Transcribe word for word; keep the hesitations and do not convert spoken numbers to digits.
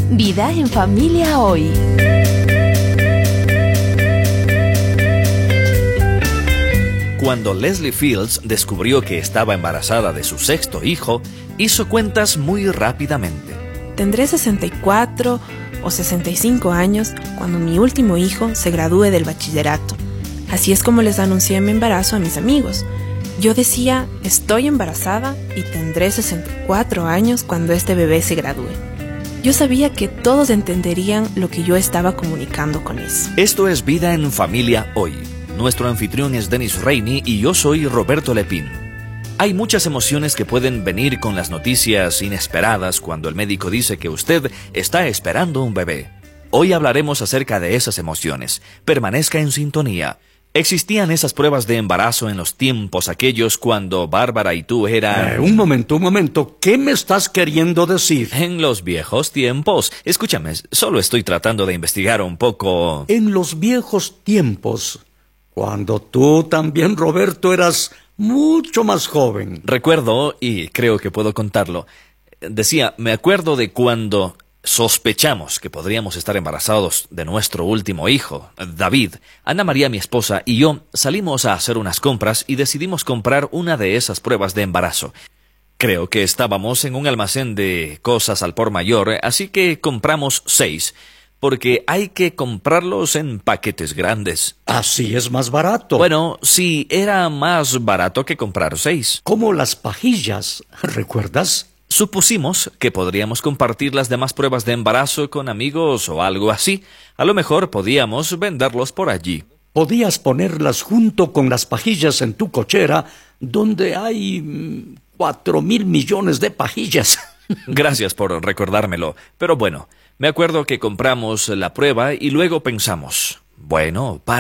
Vida en familia hoy. Cuando Leslie Fields descubrió que estaba embarazada de su sexto hijo, hizo cuentas muy rápidamente. Tendré sesenta y cuatro o sesenta y cinco años cuando mi último hijo se gradúe del bachillerato. Así es como les anuncié mi embarazo a mis amigos. Yo decía, estoy embarazada y tendré sesenta y cuatro años cuando este bebé se gradúe. Yo sabía que todos entenderían lo que yo estaba comunicando con eso. Esto es Vida en Familia Hoy. Nuestro anfitrión es Dennis Rainey y yo soy Roberto Lepín. Hay muchas emociones que pueden venir con las noticias inesperadas cuando el médico dice que usted está esperando un bebé. Hoy hablaremos acerca de esas emociones. Permanezca en sintonía. ¿Existían esas pruebas de embarazo en los tiempos aquellos cuando Bárbara y tú eran...? Eh, un momento, un momento. ¿Qué me estás queriendo decir? En los viejos tiempos. Escúchame, solo estoy tratando de investigar un poco... En los viejos tiempos, cuando tú también, Roberto, eras mucho más joven. Recuerdo, y creo que puedo contarlo, decía, me acuerdo de cuando... sospechamos que podríamos estar embarazados de nuestro último hijo, David. Ana María, mi esposa, y yo salimos a hacer unas compras y decidimos comprar una de esas pruebas de embarazo. Creo que estábamos en un almacén de cosas al por mayor, así que compramos seis, porque hay que comprarlos en paquetes grandes. Así es más barato. Bueno, sí, era más barato que comprar seis. Como las pajillas, ¿recuerdas? Supusimos que podríamos compartir las demás pruebas de embarazo con amigos o algo así. A lo mejor podíamos venderlos por allí. Podías ponerlas junto con las pajillas en tu cochera, donde hay mm, cuatro mil millones de pajillas. Gracias por recordármelo. Pero bueno, me acuerdo que compramos la prueba y luego pensamos, bueno, para